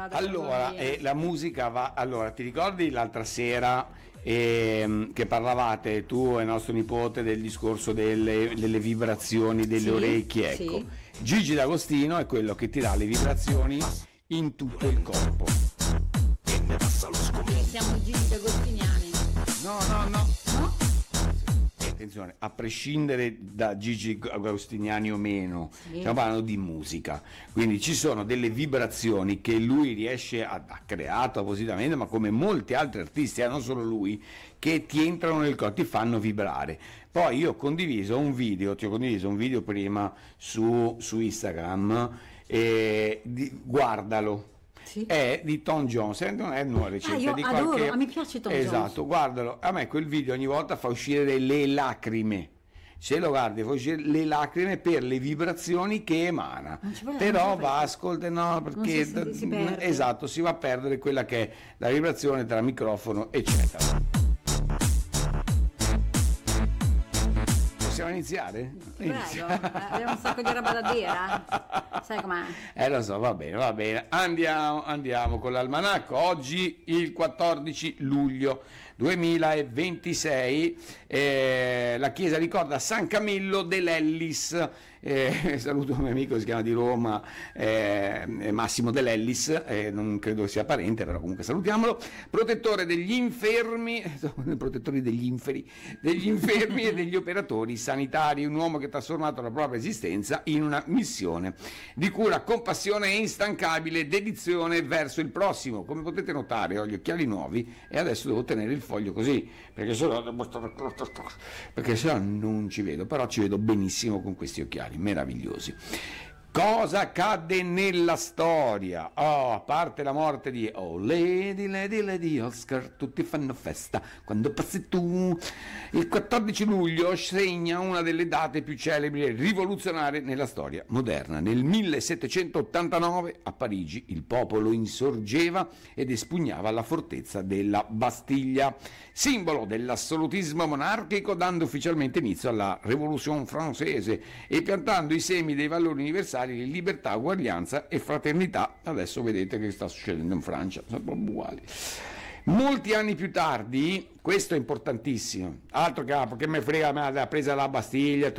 Allora, la musica va. Allora, ti ricordi l'altra sera che parlavate tu e nostro nipote del discorso delle vibrazioni delle Sì, orecchie? Ecco, sì. Gigi D'Agostino è quello che ti dà le vibrazioni in tutto il corpo. Siamo Gigi D'Agostiniani. No. No? Attenzione, a prescindere da Gigi Agostiniani o meno, stiamo parlando di musica, quindi ci sono delle vibrazioni che lui riesce ha creato appositamente, ma come molti altri artisti, non solo lui, che ti entrano nel corpo, ti fanno vibrare. Poi io ho condiviso un video, ti ho condiviso un video prima su Instagram, guardalo. Sì. È di Tom Jones, non è nuova ricetta io di adoro, qualche. a me piace Tom Jones. Esatto, guardalo. A me quel video ogni volta fa uscire le lacrime. Se lo guardi fa uscire le lacrime per le vibrazioni che emana. Però va ascolta, no, perché si perde. esatto, si va a perdere quella che è la vibrazione tra microfono eccetera. Possiamo iniziare? Prego, abbiamo un sacco di roba da dire. Sai com'è? Lo so, va bene. Andiamo con l'almanacco. Oggi il 14 luglio 2026 la chiesa ricorda San Camillo dell'Ellis. Saluto un mio amico che si chiama di Roma, Massimo dell'Ellis, non credo sia parente, però comunque salutiamolo. Protettore degli infermi, protettori degli infermi e degli operatori sanitari, un uomo che ha trasformato la propria esistenza in una missione di cura, compassione e instancabile dedizione verso il prossimo. Come potete notare ho gli occhiali nuovi e adesso devo tenere il foglio così perché sennò non ci vedo, però ci vedo benissimo con questi occhiali meravigliosi. Cosa accadde nella storia? A parte la morte di Lady Oscar, tutti fanno festa quando passi tu. Il 14 luglio segna una delle date più celebri e rivoluzionarie nella storia moderna. Nel 1789 a Parigi il popolo insorgeva ed espugnava la fortezza della Bastiglia, simbolo dell'assolutismo monarchico, dando ufficialmente inizio alla Révolution française e piantando i semi dei valori universali di libertà, uguaglianza e fraternità. Adesso vedete che sta succedendo in Francia, sono proprio uguali. Molti anni più tardi, questo è importantissimo, altro che me frega, me l'ha presa la Bastiglia,